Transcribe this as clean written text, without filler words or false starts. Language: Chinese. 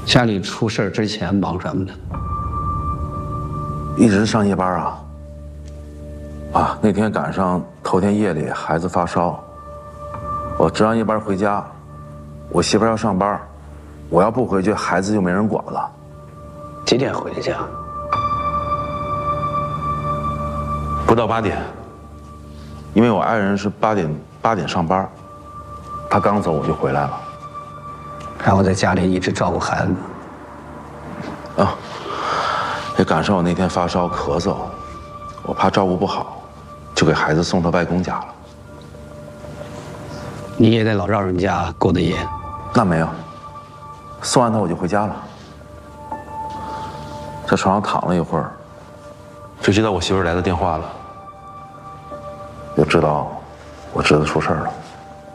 家里出事之前忙什么呢？ 一直上夜班啊。啊，那天赶上头天夜里孩子发烧，我值完夜班回家，我媳妇要上班，我要不回去，孩子就没人管了。 几点回的家？ 不到8点，因为我爱人是8点上班，他刚走我就回来了。 然后在家里一直照顾孩子。 啊，也赶上我那天发烧咳嗽，我怕照顾不好，就给孩子送到外公家了。 你也在老丈人家过的夜？ 那没有，送完他我就回家了。在床上躺了一会儿，就接到我媳妇来的电话了，就知道我侄子出事了。